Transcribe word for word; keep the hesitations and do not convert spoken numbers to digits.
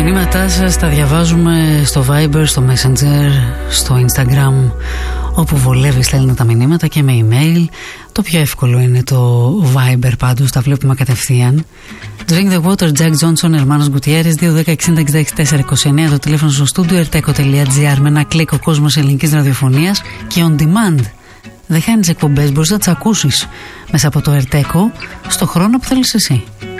μηνύματά σας τα διαβάζουμε στο Viber, στο Messenger, στο Instagram. Όπου βολεύει στέλνετε τα μηνύματα και με email. Το πιο εύκολο είναι το Viber, πάντως τα βλέπουμε κατευθείαν. Drink the water, Jack Johnson, Hermanos Gutierrez, δύο ένα μηδέν εξήντα εξήντα έξι τέσσερα είκοσι εννέα, το τηλέφωνο στο στούντιο, ερτέκο τελεία τζι άρ, με ένα κλικ ο κόσμος ελληνικής ραδιοφωνίας και on demand. Δεν χάνεις εκπομπές, μπορείς να τις ακούσεις μέσα από το ερτέκο στο χρόνο που θέλεις εσύ.